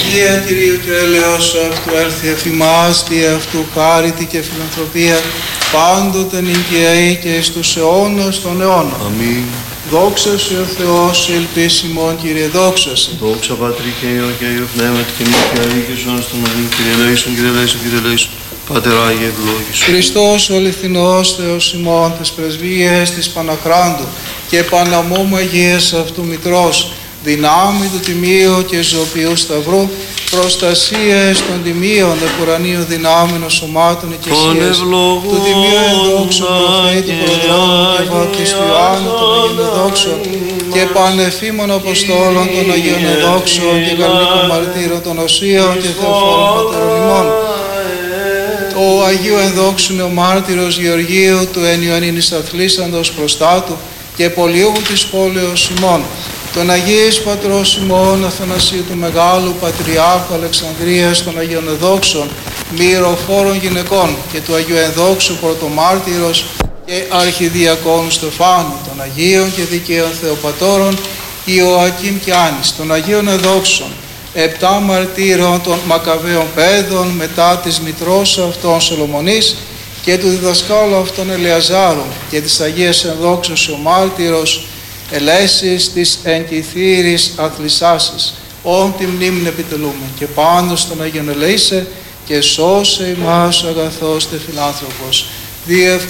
Αγία Κυρίου και έλεος αυτού έρθει εφημάς, δι' αυτού χάριτη και φιλανθρωπία, πάντοτε νικαιαή και εις τους αιώνας των αιώνων. Αμήν. Δόξα σε ο Θεός, ελπίς ημών, Κύριε, δόξα σε. Δόξα Πατρί και Υιό και Υιό Πνεύματι και νικαιαή και εις αιώνας των αιώνων. Κύριε ελέησον, Κύριε ελέησον, Κύριε ελέησον. Πάτερ Άγιε ευλόγησον. Χριστός ο αληθινός Θεός ημών, τες πρεσβείες της Παναχράντου και Παναμόμου Αγίας αυτού Μητρός, δυνάμει του Τιμίου και ζωοποιού Σταυρού, προστασίες των τιμίων επουρανίων δυνάμεων σωμάτων εκκλησίας, του Τιμίου ενδόξου προφήτου προδρόμου και βαπτιστού Ιωάννου των Αγίων Εδόξων και πανεφήμων Αποστόλων των Αγίων Εδόξων και γαλλικών μαρτύρων των Οσίων και Θεοφόρων Πατέρων ημών, ο Αγίου Ενδόξου Νεομάρτυρος Γεωργίου του Ενιονίνης Αθλήσαντος Προστάτου και Πολιού της πόλεως ημών, τον Αγίης Πατρός ημών Αθανασίου του Μεγάλου Πατριάρχου Αλεξανδρίας των Αγίων Εδόξων μυροφόρων γυναικών και του Αγίου Ενδόξου Πρωτομάρτυρος και Αρχιδιακόνου Στεφάνου, των Αγίων και Δικαίων Θεοπατώρων Ιωακήμ και Άνης, των Αγίων Εδόξων 7 μαρτύρων των Μακαβαίων Παίδων μετά της μητρός αυτών Σολομονής και του διδασκάλου αυτών Ελιαζάρου και της Αγίας Ενδόξου ο μάρτυρος Ελέσης της εγκυθύρης αθλησάσης, όν τη μνήμην επιτελούμε και πάνω στον Αγίον ελέησε και σώσε ημάς ο αγαθός τε φιλάνθρωπος.